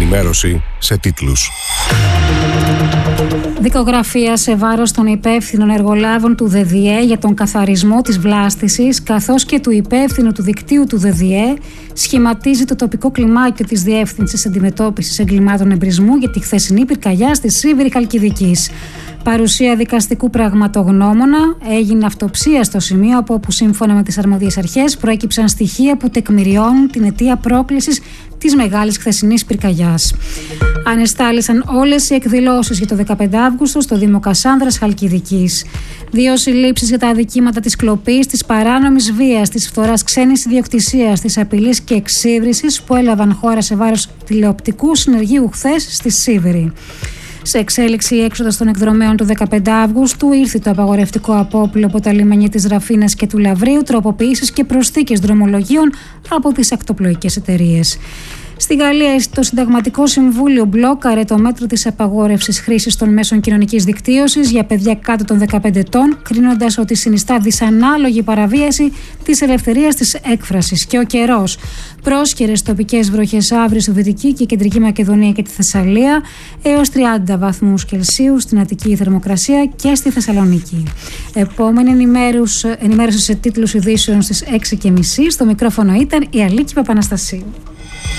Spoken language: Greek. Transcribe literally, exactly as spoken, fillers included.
ενημέρωση σε τίτλους. Δικογραφία σε βάρος των υπεύθυνων εργολάβων του ΔΔΕ για τον καθαρισμό της βλάστησης, καθώς και του υπεύθυνου του δικτύου του ΔΔΕ, σχηματίζει το τοπικό κλιμάκιο της Διεύθυνσης Αντιμετώπισης Εγκλημάτων Εμπρισμού για τη χθεσινή πυρκαγιά στη Σίβηρη Χαλκιδικής. Παρουσία δικαστικού πραγματογνώμονα, έγινε αυτοψία στο σημείο από όπου σύμφωνα με τις αρμόδιες αρχές προέκυψαν στοιχεία που τεκμηριώνουν την αιτία πρόκλησης της μεγάλης χθεσινής πυρκαγιάς. Ανεστάλησαν όλες οι εκδηλώσεις για το δεκαπέντε Αυγούστου στο Δήμο Κασάνδρας Χαλκιδικής. Δύο συλλήψεις για τα αδικήματα της κλοπής, της παράνομης βίας, της φθοράς ξένης ιδιοκτησίας, της απειλής και εξύβρισης που έλαβαν χώρα σε βάρος τηλεοπτικού συνεργείου χθες στη Σίβηρη. Σε εξέλιξη η έξοδος των εκδρομέων του δεκαπέντε Αυγούστου ήρθε το απαγορευτικό απόπλο από τα λιμανιά της Ραφίνας και του Λαβρίου, τροποποιήσεις και προσθήκες δρομολογίων από τις ακτοπλοϊκές εταιρείες. Στη Γαλλία, το Συνταγματικό Συμβούλιο μπλόκαρε το μέτρο της απαγόρευσης χρήσης των μέσων κοινωνικής δικτύωσης για παιδιά κάτω των δεκαπέντε ετών, κρίνοντας ότι συνιστά δυσανάλογη παραβίαση της ελευθερίας της έκφρασης. Και ο καιρός. Πρόσχερες τοπικές βροχές αύριο στη Δυτική και Κεντρική Μακεδονία και τη Θεσσαλία, έως τριάντα βαθμούς Κελσίου στην Αττική θερμοκρασία και στη Θεσσαλονίκη. Επόμενη ενημέρωση σε τίτλους ειδήσεων στις έξι και μισή. Στο μικρόφωνο ήταν η Αλίκη Παπαναστασίου.